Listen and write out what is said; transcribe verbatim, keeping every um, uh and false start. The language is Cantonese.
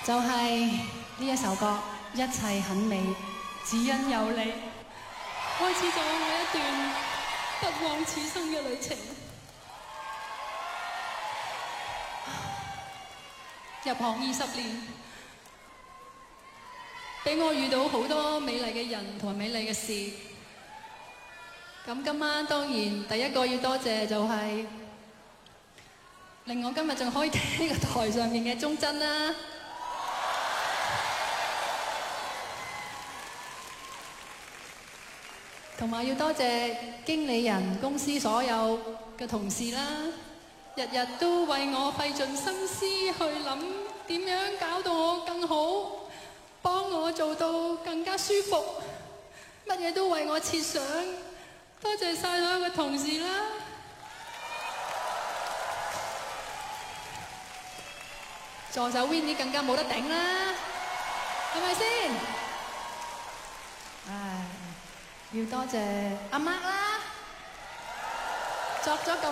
就係呢一首歌，一切很美，只因有你，開始咗我一段不枉此生嘅旅程。入行二十年，俾我遇到好多美麗嘅人同埋美麗嘅事。咁今晚當然第一個要多謝就係令我今日仲可以企喺個台上面嘅鍾珍啦。同埋要多謝經理人、公司所有嘅同事啦，日日都為我費盡心思去諗點樣搞到我更好，幫我做到更加舒服，乜嘢都為我設想。多謝晒所有嘅同事啦。助手 Winnie 更加冇得頂啦，係咪先？唉，要多謝阿 Mark 啦，作咗咁